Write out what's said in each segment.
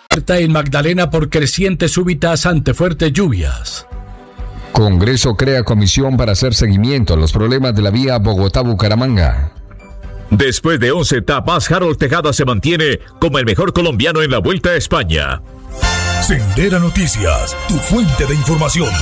En Magdalena por crecientes súbitas ante fuertes lluvias. Congreso crea comisión para hacer seguimiento a los problemas de la vía Bogotá-Bucaramanga. Después de 11 etapas, Harold Tejada se mantiene como el mejor colombiano en la Vuelta a España. Sendera Noticias, tu fuente de información.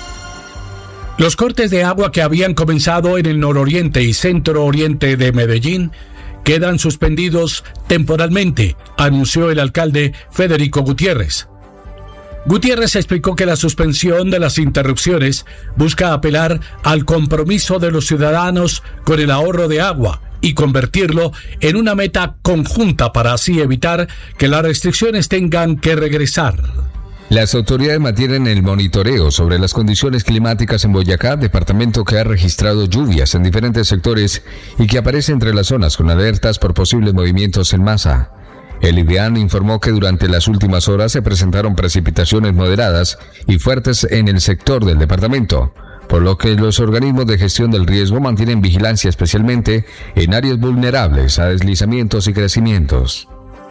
Los cortes de agua que habían comenzado en el nororiente y centro-oriente de Medellín quedan suspendidos temporalmente, anunció el alcalde Federico Gutiérrez. Gutiérrez explicó que la suspensión de las interrupciones busca apelar al compromiso de los ciudadanos con el ahorro de agua y convertirlo en una meta conjunta para así evitar que las restricciones tengan que regresar. Las autoridades mantienen el monitoreo sobre las condiciones climáticas en Boyacá, departamento que ha registrado lluvias en diferentes sectores y que aparece entre las zonas con alertas por posibles movimientos en masa. El IDEAN informó que durante las últimas horas se presentaron precipitaciones moderadas y fuertes en el sector del departamento, por lo que los organismos de gestión del riesgo mantienen vigilancia especialmente en áreas vulnerables a deslizamientos y crecimientos.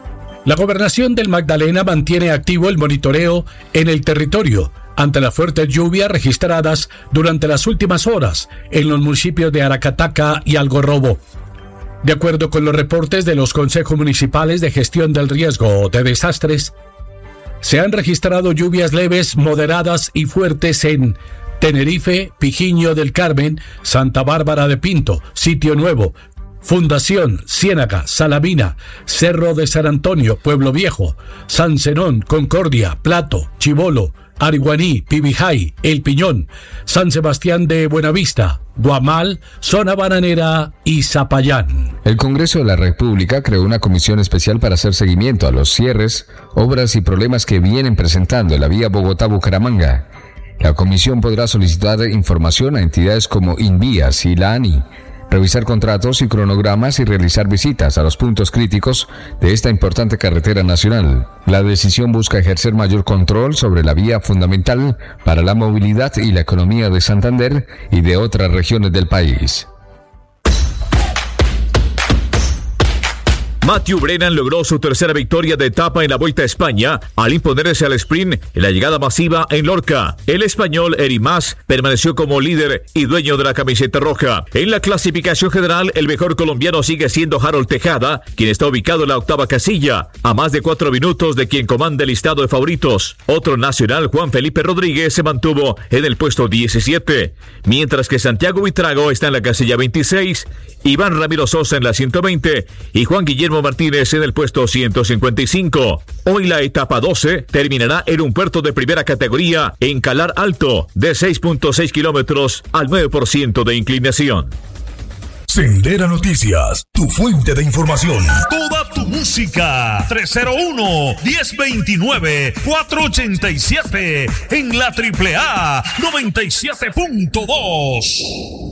La Gobernación del Magdalena mantiene activo el monitoreo en el territorio ante las fuertes lluvias registradas durante las últimas horas en los municipios de Aracataca y Algarrobo. De acuerdo con los reportes de los consejos municipales de gestión del riesgo de desastres, se han registrado lluvias leves, moderadas y fuertes en Tenerife, Pijiño del Carmen, Santa Bárbara de Pinto, Sitio Nuevo, Fundación, Ciénaga, Salamina, Cerro de San Antonio, Pueblo Viejo, San Zenón, Concordia, Plato, Chibolo, Ariguaní, Pibijay, El Piñón, San Sebastián de Buenavista, Guamal, Zona Bananera y Zapayán. El Congreso de la República creó una comisión especial para hacer seguimiento a los cierres, obras y problemas que vienen presentando en la vía Bogotá-Bucaramanga. La comisión podrá solicitar información a entidades como Invías y la ANI, revisar contratos y cronogramas y realizar visitas a los puntos críticos de esta importante carretera nacional. La decisión busca ejercer mayor control sobre la vía fundamental para la movilidad y la economía de Santander y de otras regiones del país. Matthew Brennan logró su tercera victoria de etapa en la Vuelta a España al imponerse al sprint en la llegada masiva en Lorca. El español Eric Mas permaneció como líder y dueño de la camiseta roja. En la clasificación general, el mejor colombiano sigue siendo Harold Tejada, quien está ubicado en la octava casilla, a más de 4 minutos de quien comanda el listado de favoritos. Otro nacional, Juan Felipe Rodríguez, se mantuvo en el puesto 17, mientras que Santiago Buitrago está en la casilla 26, Iván Ramiro Sosa en la 120 y Juan Guillermo Martínez en el puesto 155. Hoy la etapa 12 terminará en un puerto de primera categoría en Calar Alto, de 6.6 kilómetros al 9% de inclinación. Sendera Noticias, tu fuente de información. Toda tu música. 301-1029-487 en la AAA 97.2.